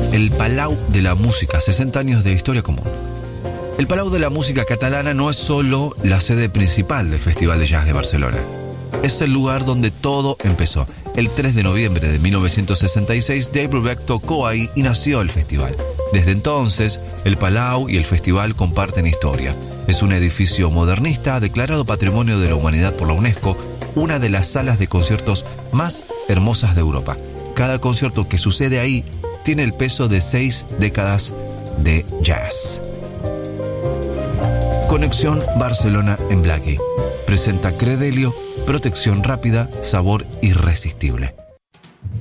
el Palau de la Música, 60 años de historia común. El Palau de la Música Catalana no es solo la sede principal del Festival de Jazz de Barcelona. Es el lugar donde todo empezó. El 3 de noviembre de 1966, Dave Brubeck tocó ahí y nació el festival. Desde entonces, el Palau y el festival comparten historia. Es un edificio modernista declarado Patrimonio de la Humanidad por la UNESCO, una de las salas de conciertos más hermosas de Europa. Cada concierto que sucede ahí tiene el peso de 6 décadas de jazz. Conexión Barcelona en Blackie. Presenta Credelio, protección rápida, sabor irresistible.